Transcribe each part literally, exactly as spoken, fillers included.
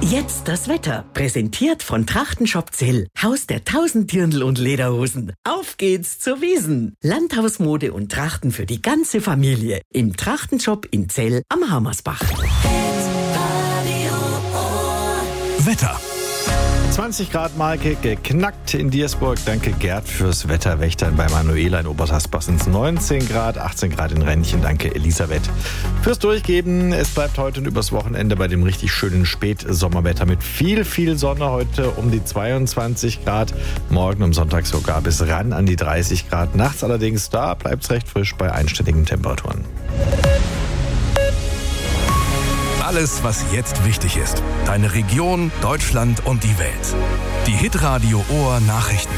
Jetzt das Wetter. Präsentiert von Trachtenshop Zell. Haus der tausend Dirndl und Lederhosen. Auf geht's zur Wiesn. Landhausmode und Trachten für die ganze Familie. Im Trachtenshop in Zell am Hammersbach. Wetter. zwanzig Grad Marke geknackt in Diersburg. Danke Gerd fürs Wetterwächtern. Bei Manuela in Obersassbach sind es neunzehn Grad, achtzehn Grad in Rennchen. Danke Elisabeth fürs Durchgeben. Es bleibt heute und übers Wochenende bei dem richtig schönen Spätsommerwetter mit viel, viel Sonne. Heute um die zweiundzwanzig Grad. Morgen am Sonntag sogar bis ran an die dreißig Grad. Nachts allerdings, da bleibt es recht frisch bei einstelligen Temperaturen. Alles, was jetzt wichtig ist. Deine Region, Deutschland und die Welt. Die Hitradio Ohr Nachrichten.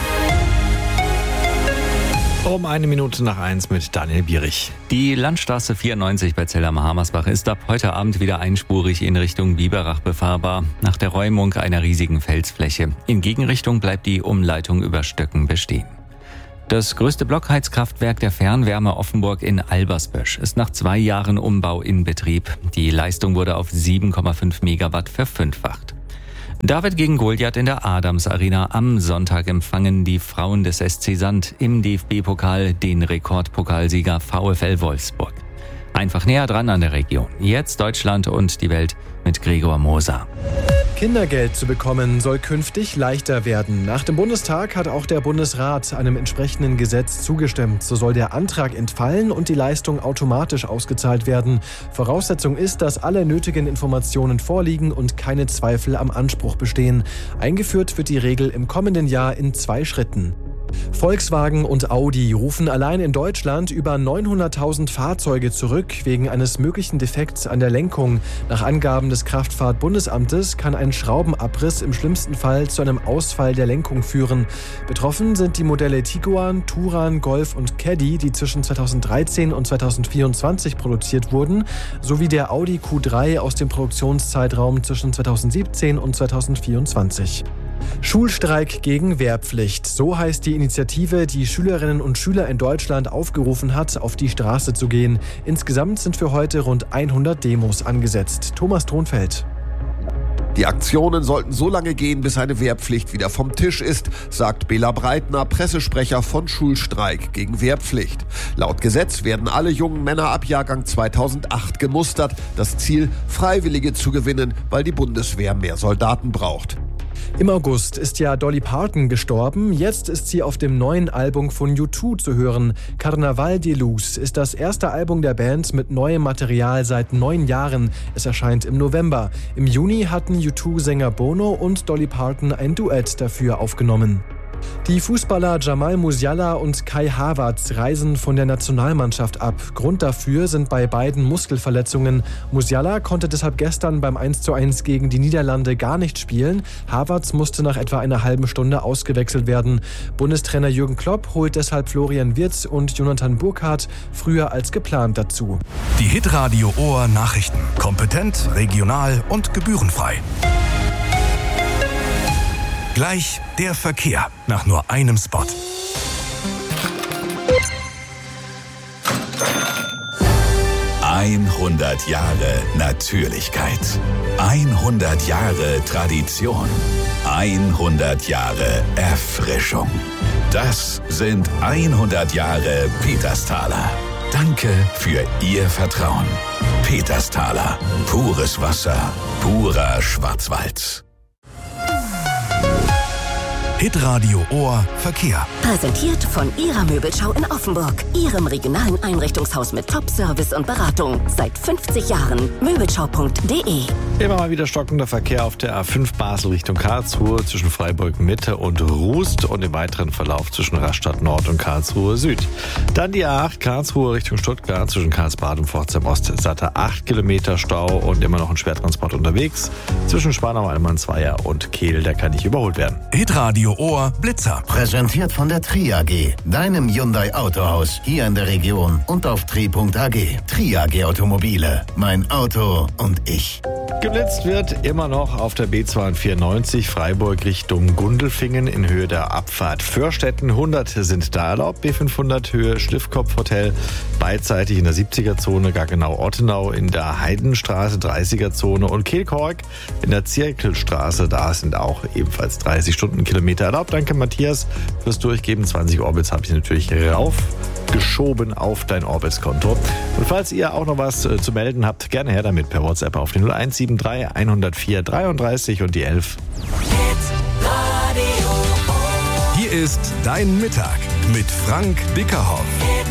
Um eine Minute nach eins mit Daniel Bierich. Die Landstraße vierundneunzig bei Zell am Hammersbach ist ab heute Abend wieder einspurig in Richtung Biberach befahrbar, nach der Räumung einer riesigen Felsfläche. In Gegenrichtung bleibt die Umleitung über Stöcken bestehen. Das größte Blockheizkraftwerk der Fernwärme Offenburg in Albersbösch ist nach zwei Jahren Umbau in Betrieb. Die Leistung wurde auf sieben Komma fünf Megawatt verfünffacht. David gegen Goliath in der Adams Arena. Am Sonntag empfangen die Frauen des S C Sand im D F B-Pokal den Rekordpokalsieger VfL Wolfsburg. Einfach näher dran an der Region. Jetzt Deutschland und die Welt mit Gregor Moser. Kindergeld zu bekommen soll künftig leichter werden. Nach dem Bundestag hat auch der Bundesrat einem entsprechenden Gesetz zugestimmt. So soll der Antrag entfallen und die Leistung automatisch ausgezahlt werden. Voraussetzung ist, dass alle nötigen Informationen vorliegen und keine Zweifel am Anspruch bestehen. Eingeführt wird die Regel im kommenden Jahr in zwei Schritten. Volkswagen und Audi rufen allein in Deutschland über neunhunderttausend Fahrzeuge zurück wegen eines möglichen Defekts an der Lenkung. Nach Angaben des Kraftfahrtbundesamtes kann ein Schraubenabriss im schlimmsten Fall zu einem Ausfall der Lenkung führen. Betroffen sind die Modelle Tiguan, Touran, Golf und Caddy, die zwischen zweitausenddreizehn und zweitausendvierundzwanzig produziert wurden, sowie der Audi Q drei aus dem Produktionszeitraum zwischen zweitausendsiebzehn und zweitausendvierundzwanzig. Schulstreik gegen Wehrpflicht. So heißt die Initiative, die Schülerinnen und Schüler in Deutschland aufgerufen hat, auf die Straße zu gehen. Insgesamt sind für heute rund hundert Demos angesetzt. Thomas Thronfeld. Die Aktionen sollten so lange gehen, bis eine Wehrpflicht wieder vom Tisch ist, sagt Bela Breitner, Pressesprecher von Schulstreik gegen Wehrpflicht. Laut Gesetz werden alle jungen Männer ab Jahrgang zweitausendacht gemustert. Das Ziel, Freiwillige zu gewinnen, weil die Bundeswehr mehr Soldaten braucht. Im August ist ja Dolly Parton gestorben. Jetzt ist sie auf dem neuen Album von U zwei zu hören. Carnaval de Luz ist das erste Album der Band mit neuem Material seit neun Jahren. Es erscheint im November. Im Juni hatten U zwei-Sänger Bono und Dolly Parton ein Duett dafür aufgenommen. Die Fußballer Jamal Musiala und Kai Havertz reisen von der Nationalmannschaft ab. Grund dafür sind bei beiden Muskelverletzungen. Musiala konnte deshalb gestern beim eins zu eins gegen die Niederlande gar nicht spielen. Havertz musste nach etwa einer halben Stunde ausgewechselt werden. Bundestrainer Jürgen Klopp holt deshalb Florian Wirtz und Jonathan Burkhardt früher als geplant dazu. Die Hitradio Ohr Nachrichten. Kompetent, regional und gebührenfrei. Gleich der Verkehr nach nur einem Spot. hundert Jahre Natürlichkeit. hundert Jahre Tradition. hundert Jahre Erfrischung. Das sind hundert Jahre Petersthaler. Danke für Ihr Vertrauen. Petersthaler. Pures Wasser. Purer Schwarzwald. Hitradio Ohr Verkehr. Präsentiert von Ihrer Möbelschau in Offenburg. Ihrem regionalen Einrichtungshaus mit Top-Service und Beratung. Seit fünfzig Jahren. Möbelschau punkt de. Immer mal wieder stockender Verkehr auf der A fünf Basel Richtung Karlsruhe zwischen Freiburg Mitte und Rust und im weiteren Verlauf zwischen Rastatt Nord und Karlsruhe Süd. Dann die A acht Karlsruhe Richtung Stuttgart zwischen Karlsbad und Pforzheim Ost. Satte acht Kilometer Stau und immer noch ein Schwertransport unterwegs zwischen Spanau, Allmannsweier und Kehl. Der kann nicht überholt werden. Hitradio Radio Ohr Blitzer. Präsentiert von der Tri A G, deinem Hyundai Autohaus, hier in der Region und auf tri punkt a g. Tri A G Automobile, mein Auto und ich. Geblitzt wird immer noch auf der B zweihundertvierundneunzig Freiburg Richtung Gundelfingen in Höhe der Abfahrt Förstetten. hundert sind da erlaubt, B fünfhundert Höhe Stiffkopf Hotel, beidseitig in der siebziger-Zone, Gaggenau-Ottenau in der Heidenstraße, dreißiger-Zone und Kehlkork in der Zirkelstraße. Da sind auch ebenfalls dreißig Stundenkilometer erlaubt. Danke Matthias fürs Durchgeben. zwanzig Orbits habe ich natürlich raufgeschoben auf dein Orbits-Konto. Und falls ihr auch noch was äh, zu melden habt, gerne her damit per WhatsApp auf die null eins sieben drei hundertvier dreiunddreißig und die elf. Hier ist Dein Mittag mit Frank Dickerhoff.